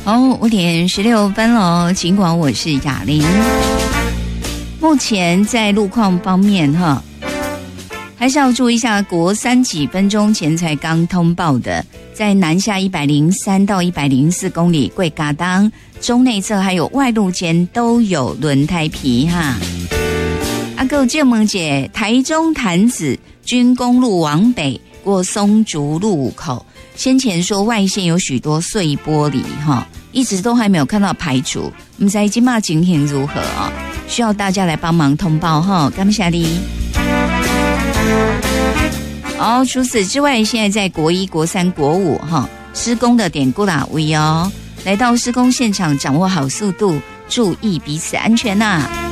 好，5:16喽。尽管我是雅玲，目前在路况方面还是要注意一下。国三几分钟前才刚通报的，在南下103到104公里贵嘎当中内侧还有外路间都有轮胎皮哈。还有建萌姐，台中潭子军公路往北过松竹路口，先前说外线有许多碎玻璃一直都还没有看到排除，不知道现在情形如何需要大家来帮忙通报感谢你。除此之外，现在在国一、国三、国五施工的点过啦位来到施工现场，掌握好速度，注意彼此安全呐。